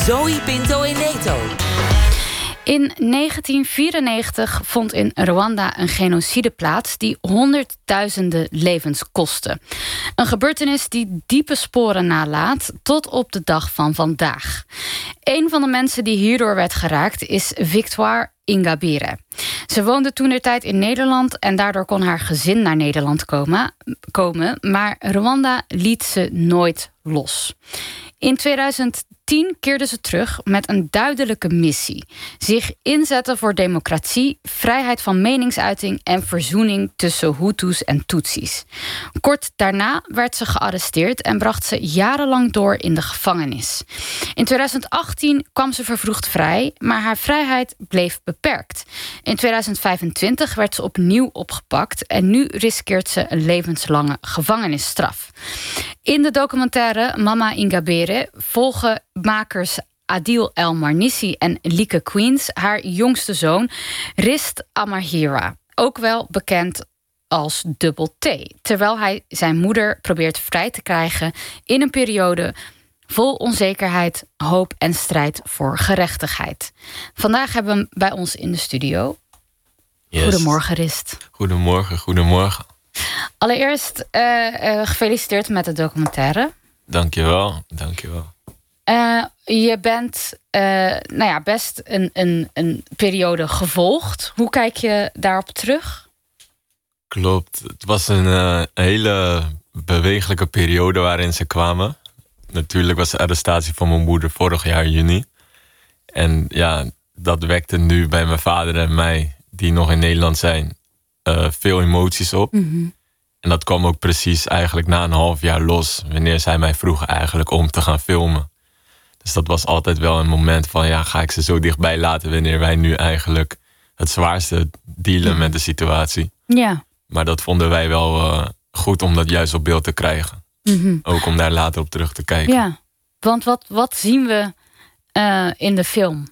Zoe Pinto en Neto. In 1994 vond in Rwanda een genocide plaats die honderdduizenden levens kostte. Een gebeurtenis die diepe sporen nalaat tot op de dag van vandaag. Een van de mensen die hierdoor werd geraakt is Victoire Ingabire. Ze woonde toentertijd in Nederland en daardoor kon haar gezin naar Nederland komen, maar Rwanda liet ze nooit los. In 2010 keerde ze terug met een duidelijke missie: zich inzetten voor democratie, vrijheid van meningsuiting en verzoening tussen Hutus en Tutsis. Kort daarna werd ze gearresteerd en bracht ze jarenlang door in de gevangenis. In 2018 kwam ze vervroegd vrij, maar haar vrijheid bleef beperkt. In 2025 werd ze opnieuw opgepakt en nu riskeert ze een levenslange gevangenisstraf. In de documentaire Mama Ingabire volgen makers Adil El Marnissi en Lieke Queens haar jongste zoon Rist Amahira, ook wel bekend als Double T, terwijl hij zijn moeder probeert vrij te krijgen in een periode vol onzekerheid, hoop en strijd voor gerechtigheid. Vandaag hebben we hem bij ons in de studio. Yes. Goedemorgen, Rist. Goedemorgen. Allereerst gefeliciteerd met de documentaire. Dankjewel. Je bent best een periode gevolgd. Hoe kijk je daarop terug? Klopt. Het was een hele bewegelijke periode waarin ze kwamen. Natuurlijk was de arrestatie van mijn moeder vorig jaar juni. En ja, dat wekte nu bij mijn vader en mij, die nog in Nederland zijn, veel emoties op. Mm-hmm. En dat kwam ook precies eigenlijk na een half jaar los, wanneer zij mij vroegen eigenlijk om te gaan filmen. Dus dat was altijd wel een moment van, ja, ga ik ze zo dichtbij laten wanneer wij nu eigenlijk het zwaarste dealen met de situatie. Ja. Maar dat vonden wij wel goed om dat juist op beeld te krijgen. Mm-hmm. Ook om daar later op terug te kijken. Ja, want wat zien we in de film?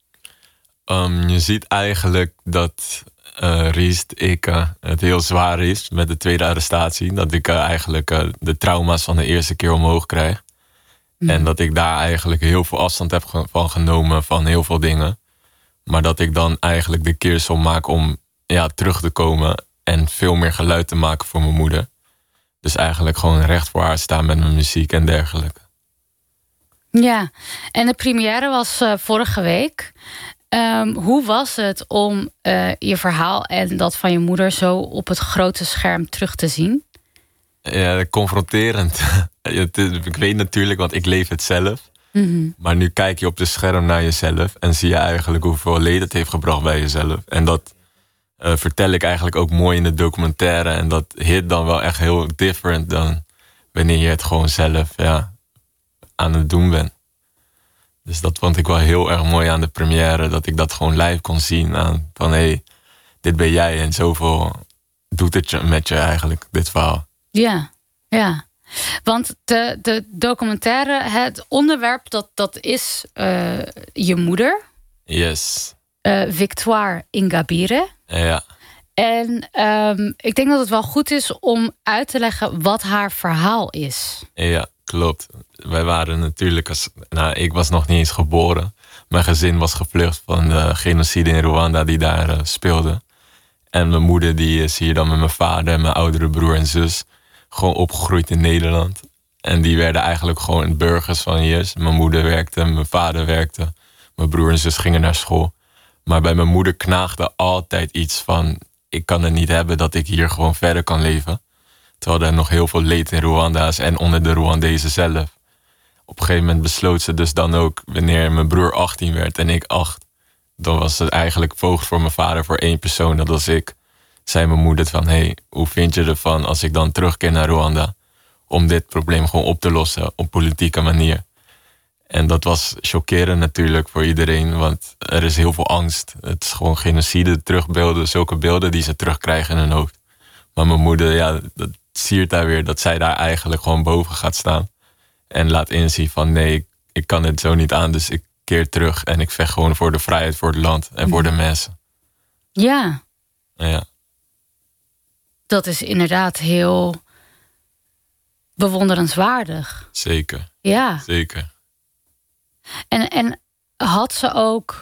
Je ziet eigenlijk dat Riest, het heel zwaar is met de tweede arrestatie. Dat ik eigenlijk de trauma's van de eerste keer omhoog krijg. Mm. En dat ik daar eigenlijk heel veel afstand heb van genomen van heel veel dingen. Maar dat ik dan eigenlijk de keersom maak om terug te komen en veel meer geluid te maken voor mijn moeder. Dus eigenlijk gewoon recht voor haar staan met mijn muziek en dergelijke. Ja, en de première was vorige week. Hoe was het om je verhaal en dat van je moeder zo op het grote scherm terug te zien? Ja, confronterend. Ik weet natuurlijk, want ik leef het zelf. Mm-hmm. Maar nu kijk je op de scherm naar jezelf en zie je eigenlijk hoeveel leed het heeft gebracht bij jezelf. En dat vertel ik eigenlijk ook mooi in de documentaire. En dat hit dan wel echt heel different dan wanneer je het gewoon zelf aan het doen bent. Dus dat vond ik wel heel erg mooi aan de première. Dat ik dat gewoon live kon zien. Aan van hé, dit ben jij. En zoveel doet het met je eigenlijk, dit verhaal. Ja. Want de documentaire, het onderwerp, dat is je moeder. Yes. Victoire Ingabire. Ja. En ik denk dat het wel goed is om uit te leggen wat haar verhaal is. Ja, klopt. Wij waren natuurlijk, ik was nog niet eens geboren. Mijn gezin was gevlucht van de genocide in Rwanda die daar speelde. En mijn moeder die is hier dan met mijn vader en mijn oudere broer en zus gewoon opgegroeid in Nederland. En die werden eigenlijk gewoon burgers van hier. Mijn moeder werkte, mijn vader werkte. Mijn broer en zus gingen naar school. Maar bij mijn moeder knaagde altijd iets van, ik kan het niet hebben dat ik hier gewoon verder kan leven. Terwijl er nog heel veel leed in Rwanda is en onder de Rwandezen zelf. Op een gegeven moment besloot ze dus dan ook, wanneer mijn broer 18 werd en ik 8. Dan was het eigenlijk voogd voor mijn vader voor één persoon, dat was ik. Zei mijn moeder van, hey, hoe vind je ervan als ik dan terugkeer naar Rwanda? Om dit probleem gewoon op te lossen op politieke manier. En dat was chockerend natuurlijk voor iedereen, want er is heel veel angst. Het is gewoon genocide terugbeelden, zulke beelden die ze terugkrijgen in hun hoofd. Maar mijn moeder, dat siert daar weer, dat zij daar eigenlijk gewoon boven gaat staan. En laat inzien van, nee, ik kan het zo niet aan, dus ik keer terug. En ik vecht gewoon voor de vrijheid, voor het land en voor de mensen. Ja. Ja. Dat is inderdaad heel bewonderenswaardig. Zeker. Ja. Zeker. En had ze ook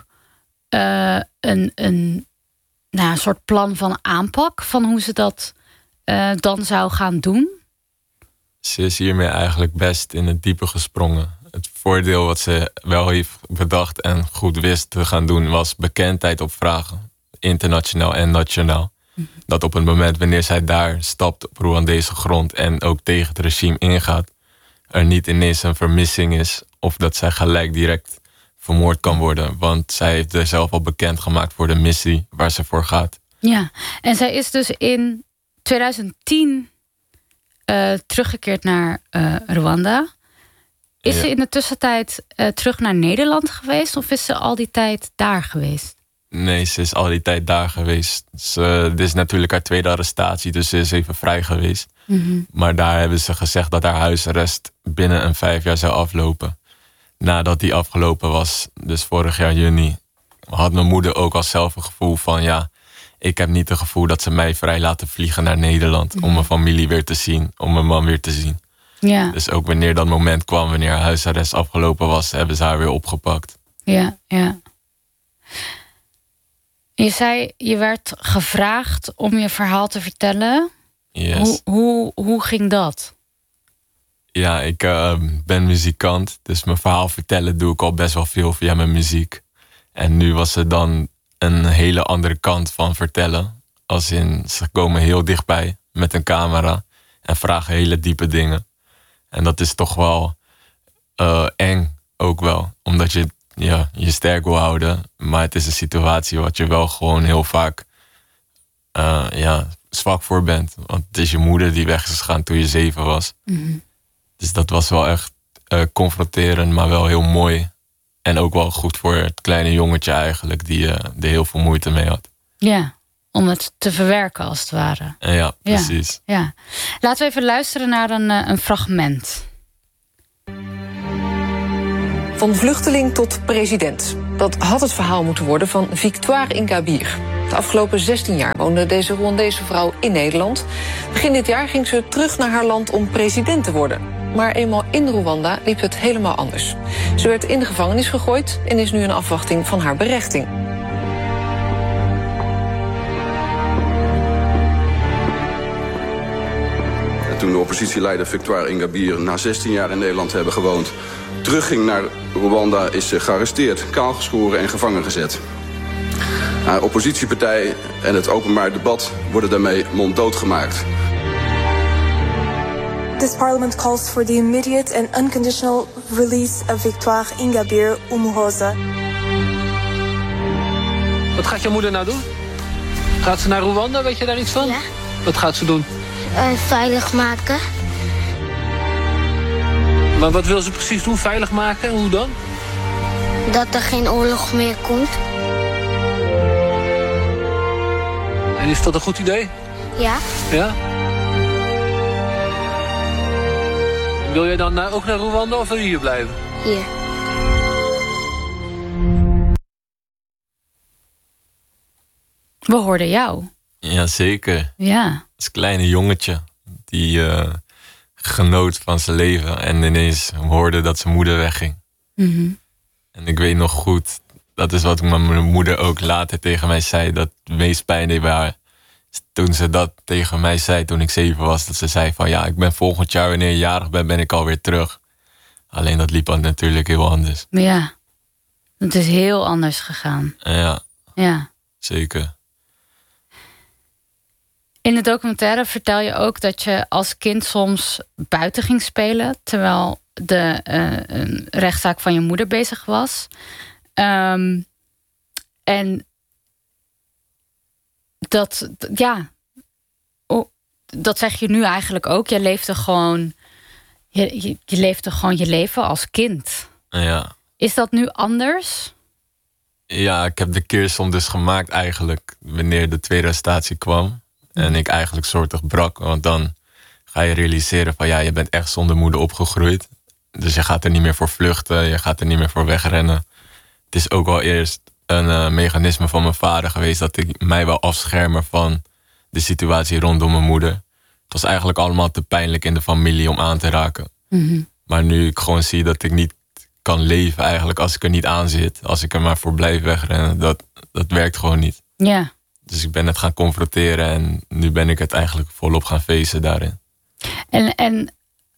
een soort plan van aanpak van hoe ze dat dan zou gaan doen? Ze is hiermee eigenlijk best in het diepe gesprongen. Het voordeel wat ze wel heeft bedacht en goed wist te gaan doen was bekendheid opvragen. Internationaal en nationaal. Dat op het moment wanneer zij daar stapt op Rwandese grond en ook tegen het regime ingaat, er niet ineens een vermissing is of dat zij gelijk direct vermoord kan worden. Want zij heeft er zelf al bekendgemaakt voor de missie waar ze voor gaat. Ja, en zij is dus in 2010 teruggekeerd naar Rwanda. Is ze in de tussentijd terug naar Nederland geweest of is ze al die tijd daar geweest? Nee, ze is al die tijd daar geweest. Dit is natuurlijk haar tweede arrestatie, dus ze is even vrij geweest. Maar daar hebben ze gezegd dat haar huisarrest binnen een 5 jaar zou aflopen. Nadat die afgelopen was, dus vorig jaar juni, had mijn moeder ook al zelf een gevoel van ja, ik heb niet het gevoel dat ze mij vrij laten vliegen naar Nederland om mijn familie weer te zien, om mijn man weer te zien. Ja. Dus ook wanneer dat moment kwam, wanneer haar huisarrest afgelopen was, hebben ze haar weer opgepakt. Ja. Je zei, je werd gevraagd om je verhaal te vertellen. Yes. Hoe ging dat? Ja, ik ben muzikant, dus mijn verhaal vertellen doe ik al best wel veel via mijn muziek. En nu was er dan een hele andere kant van vertellen. Als in, ze komen heel dichtbij met een camera en vragen hele diepe dingen. En dat is toch wel eng ook wel, omdat je je sterk wil houden. Maar het is een situatie wat je wel gewoon heel vaak zwak voor bent. Want het is je moeder die weg is gegaan toen je 7 was. Dus dat was wel echt confronterend, maar wel heel mooi. En ook wel goed voor het kleine jongetje eigenlijk, die er heel veel moeite mee had. Ja, om het te verwerken als het ware. Ja, precies. Ja. Laten we even luisteren naar een fragment. Van vluchteling tot president. Dat had het verhaal moeten worden van Victoire Ingabire. De afgelopen 16 jaar woonde deze Rwandese vrouw in Nederland. Begin dit jaar ging ze terug naar haar land om president te worden. Maar eenmaal in Rwanda liep het helemaal anders. Ze werd in de gevangenis gegooid en is nu in afwachting van haar berechting. Toen de oppositieleider Victoire Ingabire na 16 jaar in Nederland hebben gewoond, terugging naar Rwanda, is ze gearresteerd, kaalgeschoren en gevangen gezet. Haar oppositiepartij en het openbaar debat worden daarmee monddood gemaakt. This parliament calls for the immediate and unconditional release of Victoire Ingabire Umuhoza. Wat gaat je moeder nou doen? Gaat ze naar Rwanda, weet je daar iets van? Ja. Wat gaat ze doen? Veilig maken. Maar wat wil ze precies doen? Veilig maken? Hoe dan? Dat er geen oorlog meer komt. En is dat een goed idee? Ja. Ja? Wil jij dan ook naar Rwanda of wil je hier blijven? Hier. We hoorden jou. Jazeker. Ja. Als kleine jongetje die genoot van zijn leven en ineens hoorde dat zijn moeder wegging. En ik weet nog goed, dat is wat mijn moeder ook later tegen mij zei, dat het meest pijn deed bij haar. Toen ze dat tegen mij zei toen ik 7 was, dat ze zei van ja, ik ben volgend jaar wanneer je jarig bent, ben ik alweer terug. Alleen dat liep dan natuurlijk heel anders. Ja, het is heel anders gegaan. Ja, zeker. In de documentaire vertel je ook dat je als kind soms buiten ging spelen, terwijl de rechtszaak van je moeder bezig was. En dat zeg je nu eigenlijk ook. Je leefde gewoon je leefde gewoon je leven als kind. Ja. Is dat nu anders? Ja, ik heb de keersom dus gemaakt eigenlijk wanneer de tweede arrestatie kwam. En ik eigenlijk soortig brak. Want dan ga je realiseren van ja, je bent echt zonder moeder opgegroeid. Dus je gaat er niet meer voor vluchten. Je gaat er niet meer voor wegrennen. Het is ook wel eerst een mechanisme van mijn vader geweest dat ik mij wil afschermen van de situatie rondom mijn moeder. Het was eigenlijk allemaal te pijnlijk in de familie om aan te raken. Maar nu ik gewoon zie dat ik niet kan leven eigenlijk als ik er niet aan zit. Als ik er maar voor blijf wegrennen, dat werkt gewoon niet. Ja. Dus ik ben het gaan confronteren en nu ben ik het eigenlijk volop gaan facen daarin. En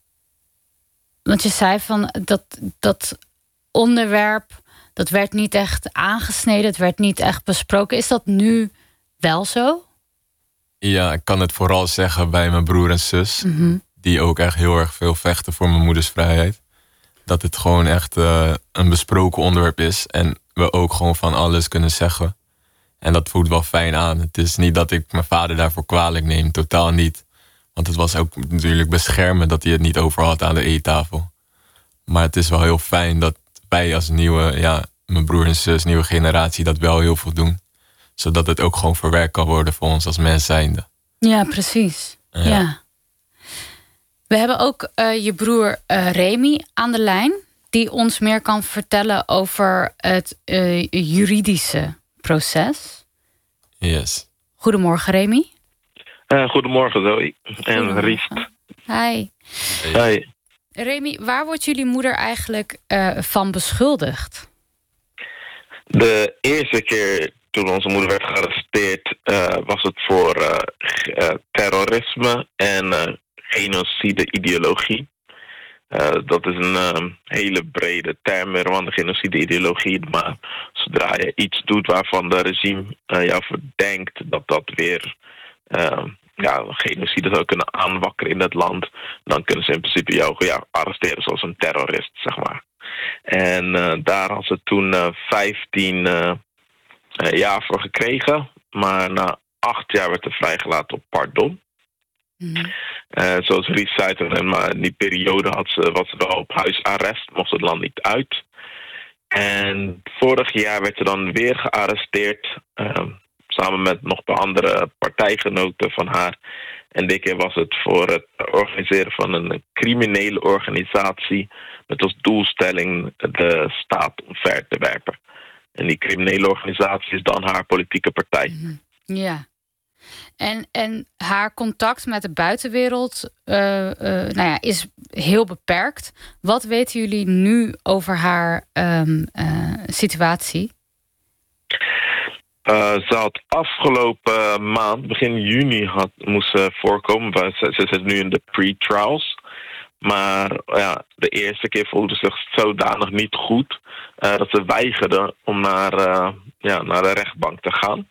want je zei van dat onderwerp, dat werd niet echt aangesneden, het werd niet echt besproken. Is dat nu wel zo? Ja, ik kan het vooral zeggen bij mijn broer en zus. Mm-hmm. Die ook echt heel erg veel vechten voor mijn moeders vrijheid. Dat het gewoon echt een besproken onderwerp is. En we ook gewoon van alles kunnen zeggen. En dat voelt wel fijn aan. Het is niet dat ik mijn vader daarvoor kwalijk neem. Totaal niet. Want het was ook natuurlijk beschermen dat hij het niet over had aan de eettafel. Maar het is wel heel fijn dat wij als mijn broer en zus, nieuwe generatie, dat wel heel veel doen. Zodat het ook gewoon verwerkt kan worden voor ons als mens zijnde. Ja, precies. Ja. We hebben ook je broer Remy aan de lijn, die ons meer kan vertellen over het juridische proces. Yes. Goedemorgen, Remy. Goedemorgen, Zoe. En Riest. Hi. Hi. Remy, waar wordt jullie moeder eigenlijk van beschuldigd? De eerste keer toen onze moeder werd gearresteerd, was het voor terrorisme en genocide-ideologie. Dat is een hele brede term, Rwanda genocide-ideologie. Maar zodra je iets doet waarvan de regime jou verdenkt dat weer genocide zou kunnen aanwakkeren in het land, dan kunnen ze in principe jou arresteren zoals een terrorist, zeg maar. En daar had ze toen 15 jaar voor gekregen. Maar na 8 jaar werd ze vrijgelaten op pardon. Mm-hmm. Zoals Ries zei, maar in die periode was ze wel op huisarrest, mocht het land niet uit. En vorig jaar werd ze dan weer gearresteerd, samen met nog een paar andere partijgenoten van haar. En dit keer was het voor het organiseren van een criminele organisatie met als doelstelling de staat omver te werpen. En die criminele organisatie is dan haar politieke partij. Ja. En haar contact met de buitenwereld is heel beperkt. Wat weten jullie nu over haar situatie? Ze had afgelopen maand, begin juni, moest ze voorkomen. Ze zit nu in de pre-trials. Maar de eerste keer voelde ze zich zodanig niet goed dat ze weigerde om naar de rechtbank te gaan.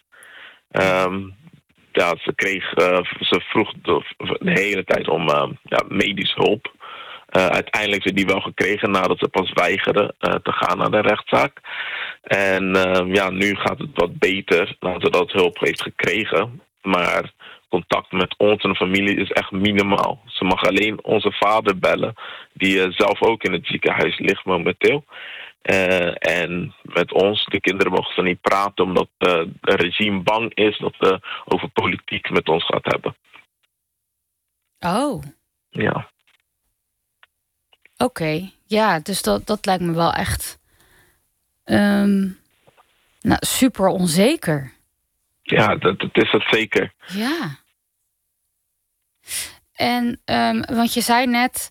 Ze vroeg de hele tijd om medische hulp. Uiteindelijk heeft ze die wel gekregen nadat ze pas weigerde te gaan naar de rechtszaak. En nu gaat het wat beter nadat ze dat hulp heeft gekregen. Maar contact met ons en de familie is echt minimaal. Ze mag alleen onze vader bellen, die zelf ook in het ziekenhuis ligt momenteel. En met ons, de kinderen, mogen ze niet praten omdat het regime bang is dat ze over politiek met ons gaat hebben. Oh. Ja. Oké. Ja, dus dat lijkt me wel echt super onzeker. Ja, dat is het zeker. Ja. En, want je zei net,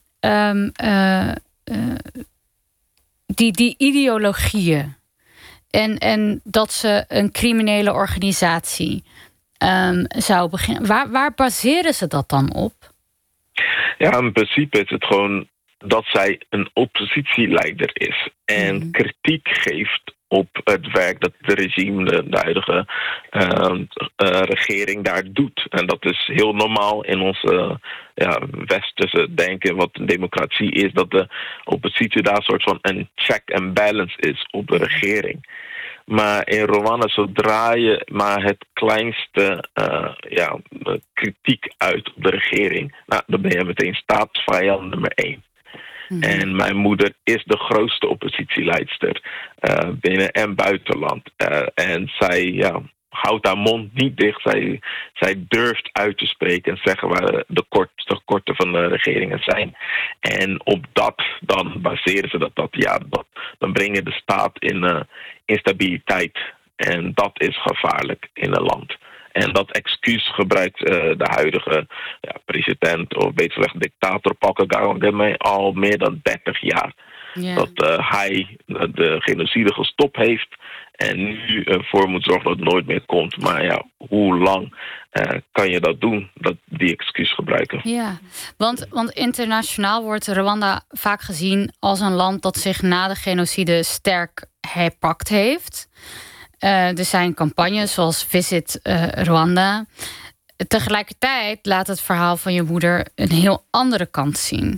die ideologieën en dat ze een criminele organisatie zou beginnen. Waar baseren ze dat dan op? Ja, in principe is het gewoon dat zij een oppositieleider is en kritiek geeft op het werk dat de regime, de huidige regering daar doet. En dat is heel normaal in onze westerse denken, wat een democratie is, dat de oppositie daar een soort van een check and balance is op de regering. Maar in Rwanda, zodra je maar het kleinste kritiek uit op de regering, dan ben je meteen staatsvijand nummer 1. En mijn moeder is de grootste oppositieleidster binnen- en buitenland. En zij houdt haar mond niet dicht. Zij durft uit te spreken en zeggen waar de tekorten van de regeringen zijn. En op dat dan baseren ze dan brengen de staat in instabiliteit. En dat is gevaarlijk in een land. En dat excuus gebruikt de huidige president, of beter gezegd dictator Paul Kagame al meer dan 30 jaar. Ja. Dat hij de genocide gestopt heeft en nu ervoor moet zorgen dat het nooit meer komt. Maar ja, hoe lang kan je dat doen? Die excuus gebruiken. Ja, want internationaal wordt Rwanda vaak gezien als een land dat zich na de genocide sterk herpakt heeft. Er zijn campagnes zoals Visit Rwanda. Tegelijkertijd laat het verhaal van je moeder een heel andere kant zien.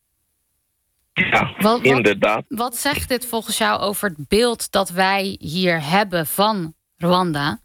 Ja, inderdaad. Wat zegt dit volgens jou over het beeld dat wij hier hebben van Rwanda?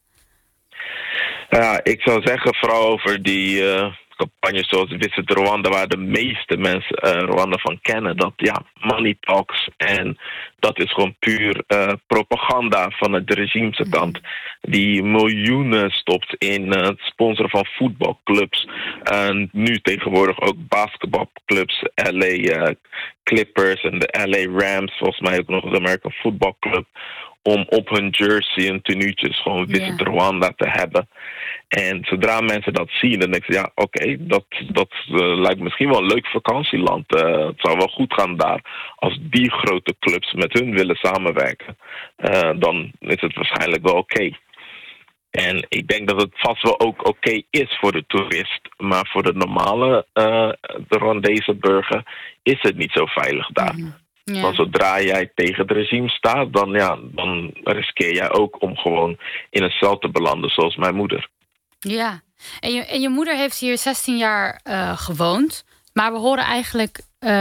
Ja, ik zou zeggen vooral over die campagnes zoals Visit Rwanda, waar de meeste mensen Rwanda van kennen. Dat money talks. En dat is gewoon puur propaganda van het regime's kant. Die miljoenen stopt in het sponsoren van voetbalclubs. En nu tegenwoordig ook basketbalclubs. LA Clippers en de LA Rams. Volgens mij ook nog de American Football Club. Om op hun jersey en tenuutjes gewoon Visit Rwanda te hebben. En zodra mensen dat zien, dan denken ze, oké, dat lijkt misschien wel een leuk vakantieland. Het zou wel goed gaan daar. Als die grote clubs met hun willen samenwerken, dan is het waarschijnlijk wel oké. En ik denk dat het vast wel ook oké is voor de toerist. Maar voor de normale de Rwandese burger is het niet zo veilig daar. Ja. Want zodra jij tegen het regime staat, dan riskeer jij ook om gewoon in een cel te belanden, zoals mijn moeder. Ja, en je moeder heeft hier 16 jaar gewoond. Maar we horen eigenlijk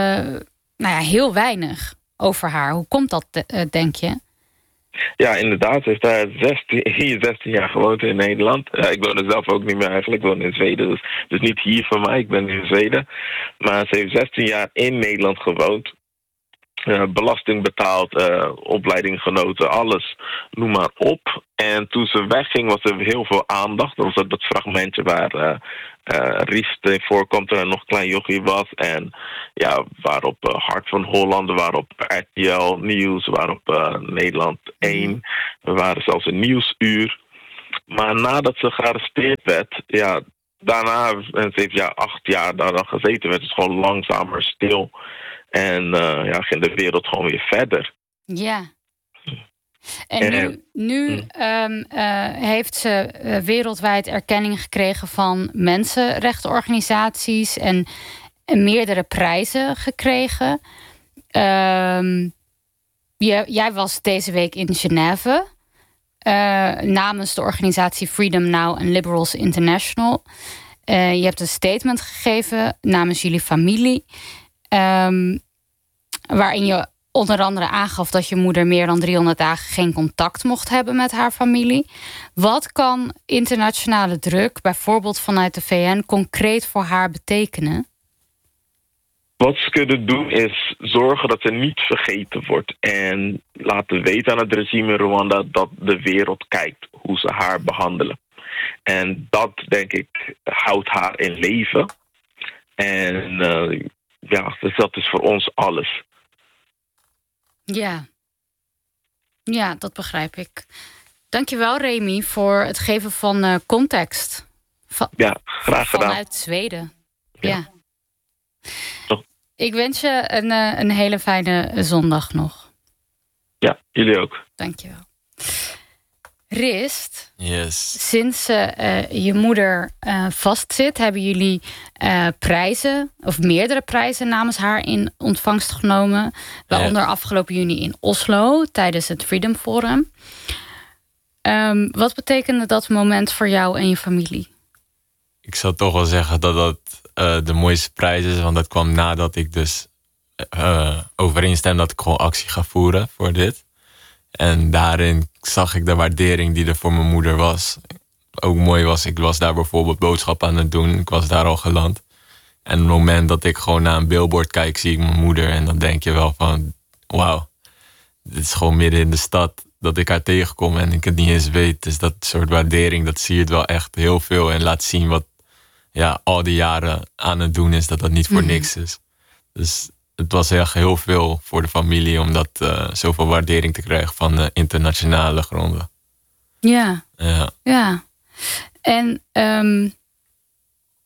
heel weinig over haar. Hoe komt dat, denk je? Ja, inderdaad. Ze heeft daar 16 jaar gewoond in Nederland. Ik woon er zelf ook niet meer eigenlijk. Ik woon in Zweden. Dus niet hier voor mij. Ik ben in Zweden. Maar ze heeft 16 jaar in Nederland gewoond. Belasting betaald, opleiding genoten, alles, noem maar op. En toen ze wegging was er heel veel aandacht. Dat was dat fragmentje waar Riest in voorkomt en nog een klein jochie was. En waarop Hart van Holland, waarop RTL Nieuws, waarop Nederland 1. We waren zelfs een nieuwsuur. Maar nadat ze gearresteerd werd, daarna, en ze heeft 8 jaar daar dan gezeten, werd het gewoon langzamer stil. En ging de wereld gewoon weer verder. Ja. En nu heeft ze wereldwijd erkenning gekregen van mensenrechtenorganisaties en meerdere prijzen gekregen. Jij was deze week in Genève namens de organisatie Freedom Now en Liberals International. Je hebt een statement gegeven namens jullie familie. Waarin je onder andere aangaf dat je moeder meer dan 300 dagen geen contact mocht hebben met haar familie. Wat kan internationale druk, bijvoorbeeld vanuit de VN, concreet voor haar betekenen? Wat ze kunnen doen is zorgen dat ze niet vergeten wordt. En laten weten aan het regime in Rwanda dat de wereld kijkt hoe ze haar behandelen. En dat, denk ik, houdt haar in leven. En dus dat is voor ons alles. Ja, dat begrijp ik. Dankjewel, Remy, voor het geven van context. Graag gedaan. Vanuit Zweden. Ja. Ik wens je een hele fijne zondag nog. Ja, jullie ook. Dankjewel. Rist, yes. Sinds je moeder vastzit, hebben jullie prijzen, of meerdere prijzen namens haar in ontvangst genomen. Waaronder afgelopen juni in Oslo tijdens het Freedom Forum. Wat betekende dat moment voor jou en je familie? Ik zou toch wel zeggen dat dat de mooiste prijs is. Want dat kwam nadat ik dus overeenstem dat ik gewoon actie ga voeren voor dit. En daarin zag ik de waardering die er voor mijn moeder was. Ook mooi was, ik was daar bijvoorbeeld boodschappen aan het doen. Ik was daar al geland. En het moment dat ik gewoon naar een billboard kijk, zie ik mijn moeder. En dan denk je wel van, wauw, dit is gewoon midden in de stad dat ik haar tegenkom en ik het niet eens weet. Dus dat soort waardering, dat zie je het wel echt heel veel. En laat zien wat al die jaren aan het doen is, dat dat niet voor niks is. Dus het was echt heel veel voor de familie om dat zoveel waardering te krijgen van de internationale gronden. Ja. En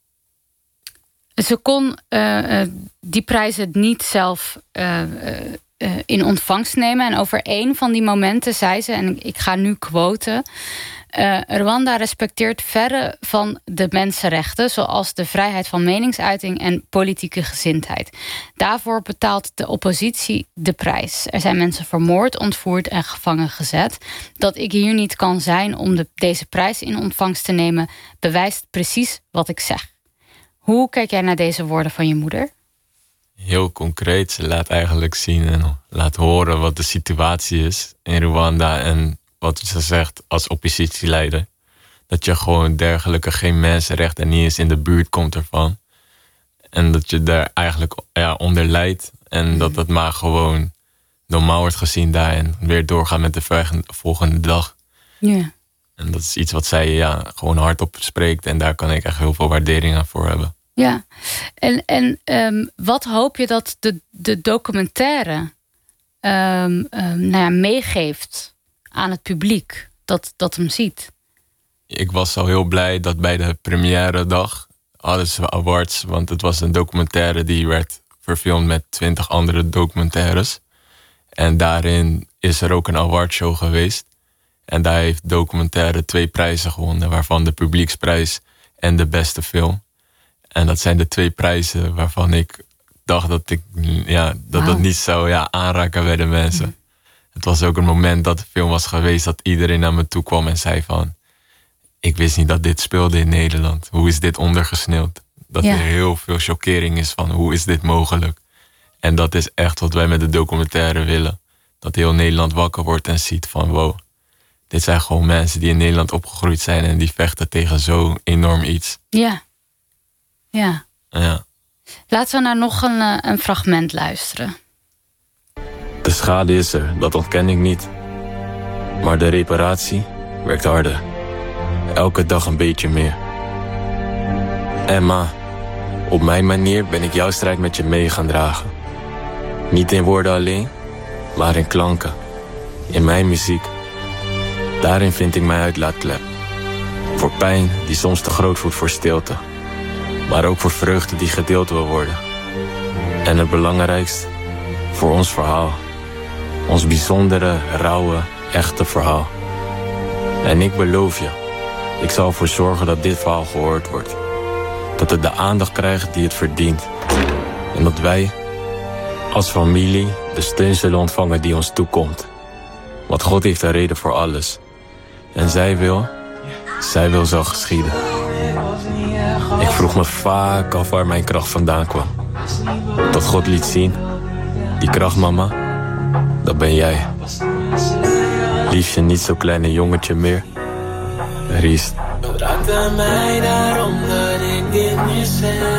ze kon die prijzen niet zelf in ontvangst nemen. En over één van die momenten zei ze, en ik ga nu quoten: Rwanda respecteert verre van de mensenrechten, zoals de vrijheid van meningsuiting en politieke gezindheid. Daarvoor betaalt de oppositie de prijs. Er zijn mensen vermoord, ontvoerd en gevangen gezet. Dat ik hier niet kan zijn om deze prijs in ontvangst te nemen, bewijst precies wat ik zeg. Hoe kijk jij naar deze woorden van je moeder? Heel concreet. Ze laat eigenlijk zien en laat horen wat de situatie is in Rwanda. En wat ze zegt als oppositieleider. Dat je gewoon dergelijke geen mensenrechten niet eens in de buurt komt ervan. En dat je daar eigenlijk onder lijdt. En dat dat maar gewoon normaal wordt gezien daar. En weer doorgaan met de volgende dag. Ja. En dat is iets wat zij gewoon hardop spreekt. En daar kan ik echt heel veel waardering aan voor hebben. Ja, en wat hoop je dat de documentaire meegeeft aan het publiek dat hem ziet? Ik was al heel blij dat bij de première dag hadden ze awards. Want het was een documentaire die werd verfilmd met 20 andere documentaires. En daarin is er ook een awardshow geweest. En daar heeft documentaire 2 prijzen gewonnen. Waarvan de publieksprijs en de beste film. En dat zijn de 2 prijzen waarvan ik dacht dat ik dat niet zou aanraken bij de mensen. Het was ook een moment dat de film was geweest dat iedereen naar me toe kwam en zei van: ik wist niet dat dit speelde in Nederland. Hoe is dit ondergesneeuwd? Dat er heel veel chockering is van hoe is dit mogelijk? En dat is echt wat wij met de documentaire willen. Dat heel Nederland wakker wordt en ziet van wow, dit zijn gewoon mensen die in Nederland opgegroeid zijn en die vechten tegen zo enorm iets. Ja. Ja. Ja. Laten we naar nog een fragment luisteren. De schade is er, dat ontken ik niet. Maar de reparatie werkt harder. Elke dag een beetje meer. Emma, op mijn manier ben ik jouw strijd met je mee gaan dragen. Niet in woorden alleen, maar in klanken. In mijn muziek. Daarin vind ik mijn uitlaatklep. Voor pijn die soms te groot voelt voor stilte. Maar ook voor vreugde die gedeeld wil worden. En het belangrijkst, voor ons verhaal. Ons bijzondere, rauwe, echte verhaal. En ik beloof je, ik zal ervoor zorgen dat dit verhaal gehoord wordt. Dat het de aandacht krijgt die het verdient. En dat wij, als familie, de steun zullen ontvangen die ons toekomt. Want God heeft een reden voor alles. En zij wil zal geschieden. Ik vroeg me vaak af waar mijn kracht vandaan kwam. Tot God liet zien, die kracht, mama, dat ben jij. Liefje, niet zo kleine jongetje meer. Ries. Het raakte mij daarom dat ik dit niet zeg.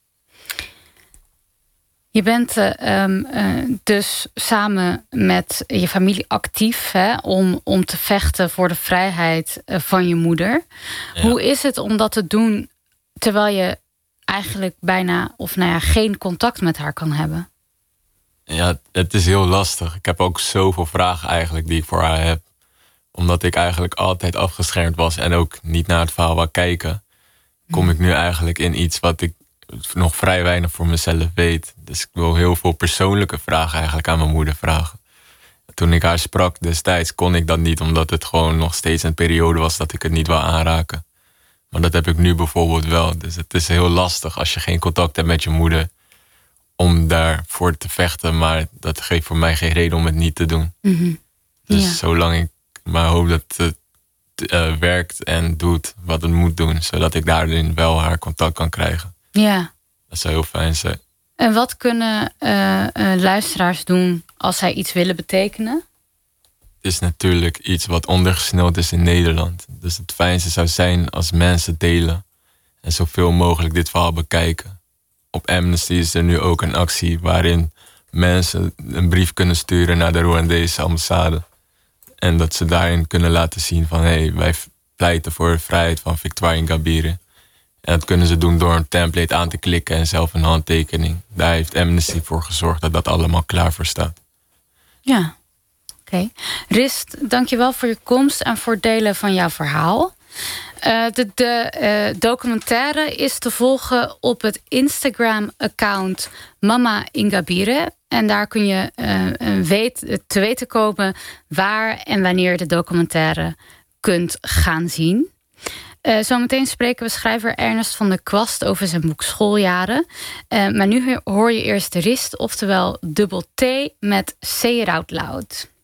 Je bent dus samen met je familie actief om te vechten voor de vrijheid van je moeder. Ja. Hoe is het om dat te doen terwijl je eigenlijk bijna geen contact met haar kan hebben? Ja, het is heel lastig. Ik heb ook zoveel vragen eigenlijk die ik voor haar heb. Omdat ik eigenlijk altijd afgeschermd was en ook niet naar het verhaal wou kijken, kom ik nu eigenlijk in iets wat ik nog vrij weinig voor mezelf weet. Dus ik wil heel veel persoonlijke vragen eigenlijk aan mijn moeder vragen. Toen ik haar sprak destijds kon ik dat niet, omdat het gewoon nog steeds een periode was dat ik het niet wou aanraken. Maar dat heb ik nu bijvoorbeeld wel. Dus het is heel lastig als je geen contact hebt met je moeder om daarvoor te vechten. Maar dat geeft voor mij geen reden om het niet te doen. Mm-hmm. Dus zolang ik maar hoop dat het werkt en doet wat het moet doen, zodat ik daarin wel haar contact kan krijgen. Ja. Dat zou heel fijn zijn. En wat kunnen luisteraars doen als zij iets willen betekenen? Het is natuurlijk iets wat ondergesneeuwd is in Nederland. Dus het fijnste zou zijn als mensen delen en zoveel mogelijk dit verhaal bekijken. Op Amnesty is er nu ook een actie waarin mensen een brief kunnen sturen naar de Rwandese ambassade. En dat ze daarin kunnen laten zien van hey, wij pleiten voor de vrijheid van Victoire Ingabire. En dat kunnen ze doen door een template aan te klikken en zelf een handtekening. Daar heeft Amnesty voor gezorgd dat dat allemaal klaar voor staat. Ja, oké. Rist, dankjewel voor je komst en voor het delen van jouw verhaal. De documentaire is te volgen op het Instagram-account Mama Ingabire. En daar kun je te weten komen waar en wanneer de documentaire kunt gaan zien. Zometeen spreken we schrijver Ernest van der Kwast over zijn boek Schooljaren. Maar nu hoor je eerst de Rist, oftewel dubbel T met Say It Out Loud.